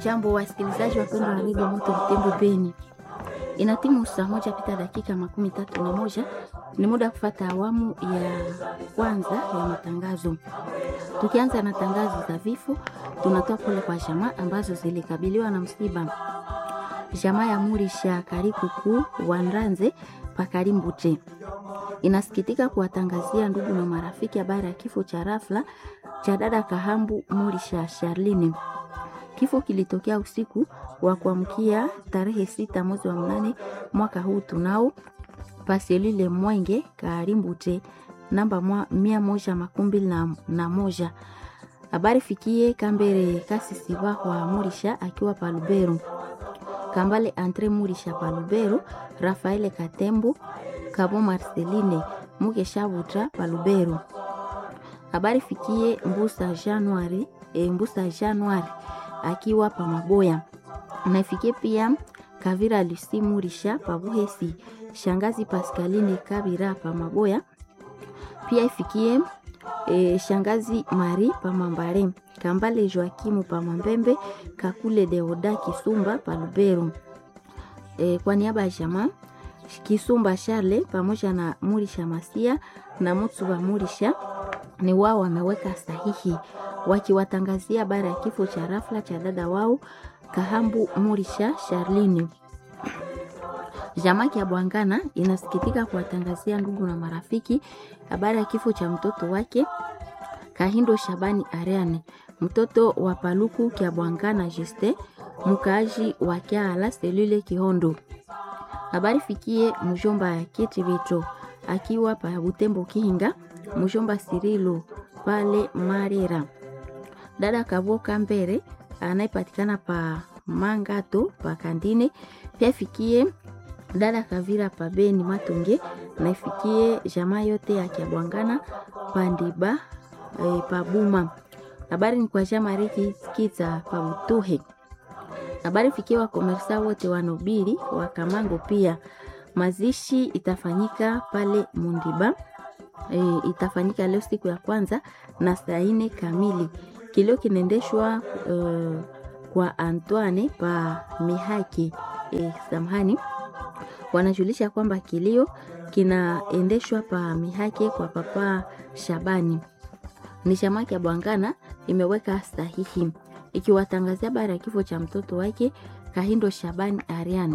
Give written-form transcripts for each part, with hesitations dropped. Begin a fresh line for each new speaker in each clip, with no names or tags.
Hamjambo wasikilizaji wapendwa wa Radio Moto Butembo Beni. Inatimu saa moja pita dakika 31. Ni muda kufata awamu ya kwanza ya matangazo. Tukianza na tangazo za vifo, tunatoa pole kwa jamaa ambazo zilikabiliwa na msiba. Jamaa ya Murisha Karikuku Wanranze Pakarimbute inasikitika kuwatangazia ndugu na marafiki habari ya kifo cha rafla cha dada Kahambu Murisha Charline. Kifo kilitokea usiku wa kuamkia tarehe 6 mwezi wa 8 mwaka huu tunao paselile Mwenge Karimbute namba 121. Habari fikie Kambere Kasisi wa Murisha akiwa Palubero, Kambale Andre Murisha Palubero, Rafaele Katembo Kabo Marceline Muke Shabutra Palubero. Habari fikie Mbusa Januari akiwa pa Maboya. Naifikie pia Kavira Lucy Murisha pa Buhesi, Shangazi Pascaline Kabira pa Maboya. Pia ifikie Shangazi Mari pa Mambare, Kambale Joakimu pa Mambembe, Kakule Deoda Kisumba pa Lubero. Kwa niaba ya jamaa Kisumba Charle pamoja na Murisha Masia na Mutsuba Murisha ni wao wameweka sahihi wakiwatangazia habari ya kifo cha rafla cha dada wao Kahambu Murisha Charline. Jamaa ya Bwangana inasikitika kuwatangazia ndugu na marafiki habari ya kifo cha mtoto wake Kahindo Shabani Ariane, mtoto wa Paluku kia Bwangana Juste, mkaaji wa Kiala Selule Kihondo. Habari fikie mjomba ya Kitibito akiwa pa Butembo Kihinga, mjomba Sirilo pale Marera. Dada Kavoka Mbere anayepatikana pa Mangato pa Kandine. Pia fikie dada Kavira pa Beni Matonge, na ifikie jamaa yote ya Kiabwangana Pandiba pa Buma. Habari ni kwa jamaa Riki Kita pa Butuhe. Habari fikie wa komersa wote wa Nobili wa Kamango. Pia mazishi itafanyika pale Mundiba. Itafanyika leo siku ya kwanza na saa 4 kamili. Kilio kinaendeshwa kwa Antoine pa Mihaki. Samahani, wanajulisha kwamba kilio kinaendeshwa pa Mihaki kwa papa Shabani. Ni shamaki ya Bwangana imeweka sahihi ikiwatangazia habari ya kifo cha mtoto wake Kahindo Shabani Ariane.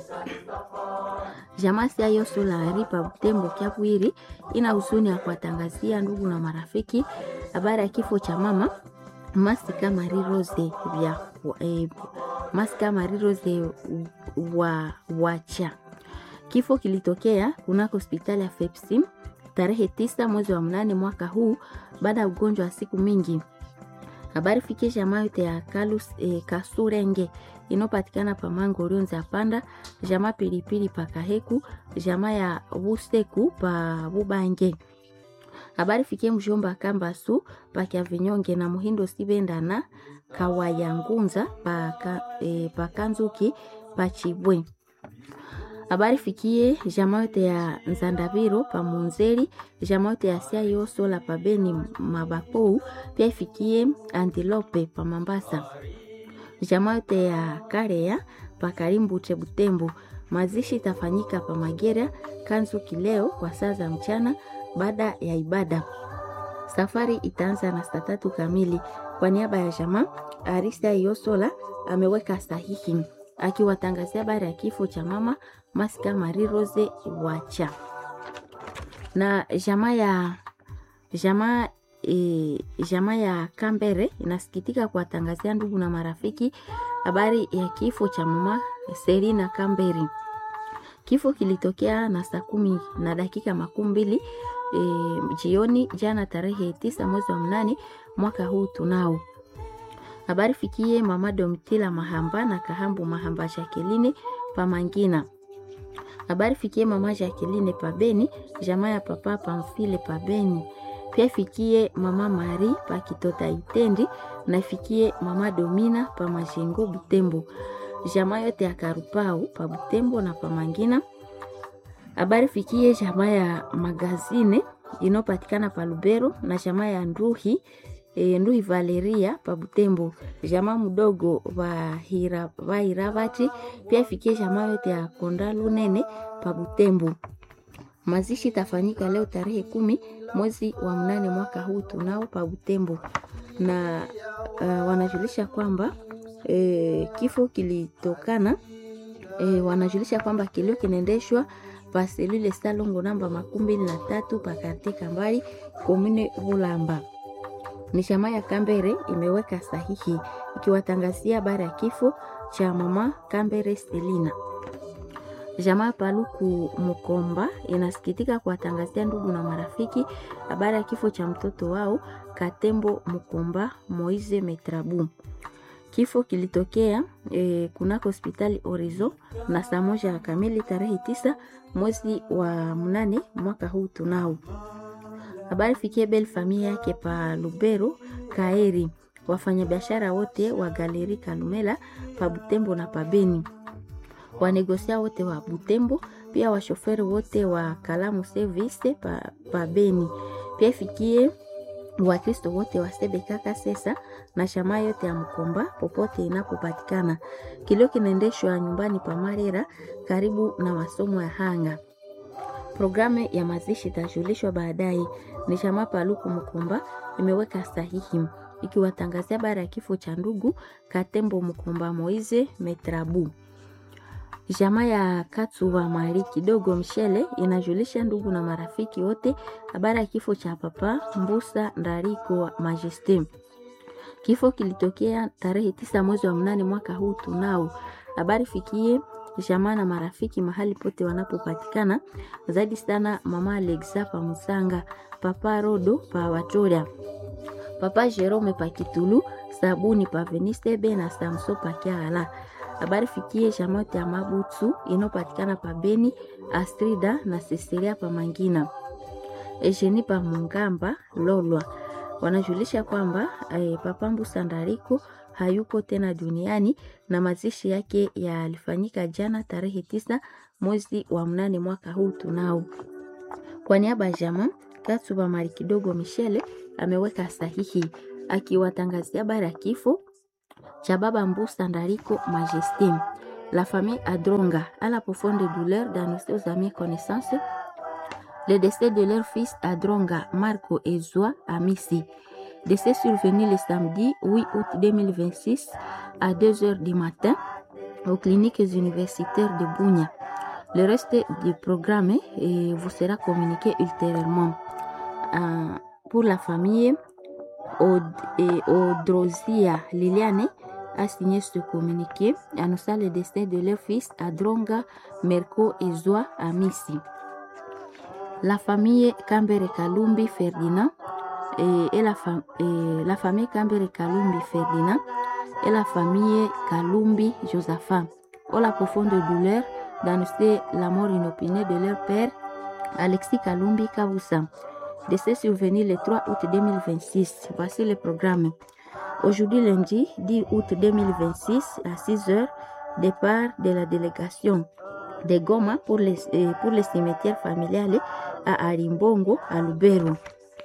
Jamaa sia yoso la Ripa Butembo Kiapwiri ina huzuni ya kuwatangazia ndugu na marafiki habari ya kifo cha mama Masika Marie Rose Masika Marie Rose Wacha. Kifo kilitokea kunako hospitali ya Fepsim tarehe 9 mwezi wa 8 mwaka huu baada ya ugonjwa wa siku mingi. Habari fikie jamaa yote ya Kasurenge inopatikana pa Mango Rionza ya Panda, jamaa Pilipili pa Kaheku, jamaa ya Buseku pa Bubange. Habari fikie mjomba Kambasu pa Kiavinyonge na Muhindo Sibenda na Kawayangunza pa Kanzuki pa Chibwe. Habari fikie jamaa yote ya Nzandabiro pa Munzeri, jamaa yote ya Siayo Sola pa Beni Mabapou. Pia ifikie Antilope pa Mambasa, jamaa yote ya Karea pa Karimbuche Butembo. Mazishi itafanyika pa Magera Kanzuki leo kwa saa za mchana baada ya ibada. Safari itaanza na saa 3 kamili. Kwa niaba ya jamaa Arista Yosola ameweka sahihi akiwatangazia habari ya kifo cha mama Masika Marie Rose Wacha. Na jamaa ya Kambere inasikitika kuwatangazia ndugu na marafiki habari ya kifo cha mama Serina Kambere. Kifo kilitokea na saa 10 na dakika 20 jioni jana tarehe 9 mwezi wa 8 mwaka huu tunao. Habari fikie mama Domtila Mahamba na Kahambu Mahamba Jacqueline pa Mangina. Habari fikie mama Jacqueline pa Beni, jamaa ya papa Pamfile pa Beni. Pia fikie mama Mari pa Kitota Itendi, na fikie mama Domina pa Majengo Butembo. Jamaa yote ya Karupau pa Butembo na pa Mangina. Habari fikie jamaa ya Magazine inopatikana pa Lubero na jamaa ya Nduhi Ndui Valeria pa Butembo, jamaa mdogo wa Hiravati, pia ifikie jamaa yote ya Kondalu Nene pa Butembo. Mazishi tafanyika leo tarehe 10 mwezi wa 8 mwaka huu tunao pa Butembo, na wanajulisha kwamba kifo kilitokana wanajulisha kwamba kilio kinaendeshwa pa selule Salongo namba 23 pa karte Kambali komune Bulamba. Ni jamaa ya Kambere imeweka sahihi ikiwatangazia habari ya kifo cha mama Kambere Selina. Jamaa Paluku Mukomba inasikitika kuwatangazia ndugu na marafiki habari ya kifo cha mtoto wao Katembo Mukomba Moize Metrabu. Kifo kilitokea kunako hospitali Orizo na saa 1 kamili tarehe 9 mwezi wa 8 mwaka huu tunao. Habari fikie bel familia yake pa Lubero Kaeri, wafanyabiashara wote wa Galeri Kalumela pa Butembo na pa Beni, wanegosia wote wa Butembo, pia washoferi wote wa Kalamu Service pa Beni, pia fikie Wakristo wote wa Sebeka Sesa na shama yote ya Mkomba popote inapopatikana. Kilio kinaendeshwa nyumbani pa Marera karibu na masomo ya Hanga. Programu ya mazishi itajulishwa baadaye. Ni shama Paluku Mkomba imeweka sahihi ikiwatangazia habari ya kifo cha ndugu Katembo Mkomba Moize Metrabu. Jamaa ya Katsuwa Mali Kidogo Mshele inajulisha ndugu na marafiki wote habari ya kifo cha papa Mbusa Ndariko wa Majesté. Kifo kilitokea tarehe 9 mwezi wa 8 mwaka huu tunao. Habari fikie jamaa na marafiki mahali pote wanapopatikana, zaidi sana mama Alexa pa Musanga, papa Rodo pa Watoria, papa Jerome pa Kitulu, Sabuni pa Venistebe na Samso pa Kiala. Habari fikie jamaa ya Mabutsu inopatikana pa Beni, Astrida na Cecilia pa Mangina, Ejeni pa Mungamba Lolwa. Wanajulisha kwamba papa Mbusa Ndariko hayuko tena duniani na mazishi yake yalifanyika jana tarehe 9 mwezi wa 8 mwaka huu tunao. Kwa niaba ya jamaa Katsuba Mali Kidogo Michele ameweka sahihi akiwatangazia habari ya kifo cha baba Mbusa Ndariko Majesté. La famille Adronga a la profonde douleur d'annoncer aux amis et connaissances le décès de leur fils Adronga Marco Ezwa Amisi. Décès survenu le samedi 8 août 2026 à 2h du matin aux cliniques universitaires de Bunia. Le reste du programme vous sera communiqué ultérieurement. Pour la famille, Odrozia Liliane a signé ce communiqué annonçant le décès de leur fils Adronga Merco Ezwa Amisi. La famille Kambere Kalumbi Ferdinand et la famille Kambere Kalumbi Ferdinand et la famille Kalumbi Josaphat ont la profonde douleur d'annoncer la mort inopinée de leur père Alexis Kalumbi Kavusa. Décès survenu le 3 août 2026. Voici le programme. Aujourd'hui lundi 10 août 2026 à 6h, départ de la délégation de Goma pour les cimetières familiales à Arimbongo à Lubero.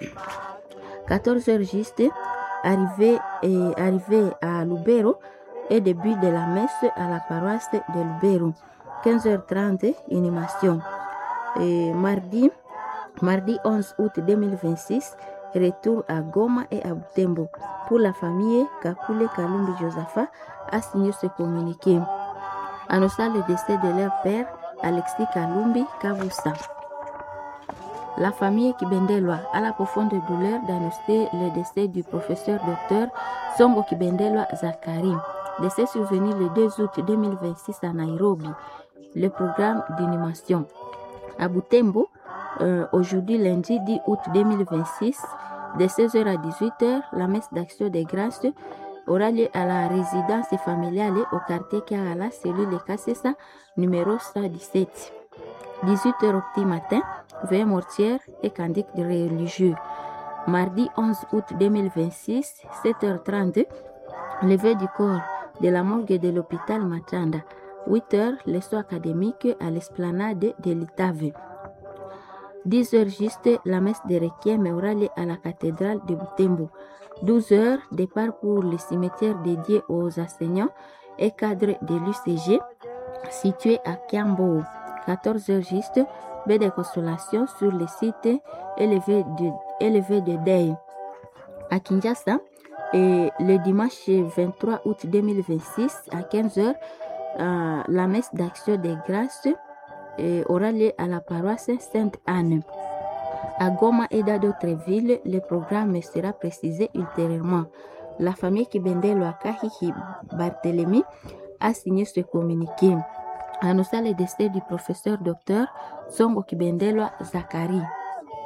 14h juste, arrivé à Lubero et début de la messe à la paroisse de Lubero. 15h30, inhumation. Mardi 11 août 2026, retour à Goma et à Butembo. Pour la famille, Kakule Kalumbi Josaphat a signé ce communiqué annonçant le décès de leur père Alexis Kalumbi Kavusa. La famille Kibendelwa a la profonde douleur d'annoncer le décès du professeur docteur Songo Kibendelwa Zakari. Décès survenu le 2 août 2026 à Nairobi. Le programme d'inhumation. À Butembo, aujourd'hui lundi 10 août 2026, de 16h à 18h, la messe d'action des grâces aura lieu à la résidence familiale au quartier Kaala, cellule de Kassessa, numéro 117. 18h au petit matin, veillée mortière et candice de religieux. Mardi 11 août 2026, 7h32, levée du corps de la morgue de l'hôpital Matanda. 8h, leçon académique à l'esplanade de l'Itave. 10h juste, la messe de requiem aura lieu à la cathédrale de Butembo. 12 heures, départ pour le cimetière dédié aux enseignants et cadres de l'UCG situé à Kiambo. 14 heures juste, baie de consolation sur le site élevé de Dey. À Kinshasa, et le dimanche 23 août 2026 à 15 heures, la messe d'action des grâces aura lieu à la paroisse Sainte-Anne. À Goma et dans d'autres villes, le programme sera précisé ultérieurement. La famille Kibendelo Akahihi Barthélemy a signé ce communiqué, annonçant le décès du professeur docteur Songo Kibendelo Zakari.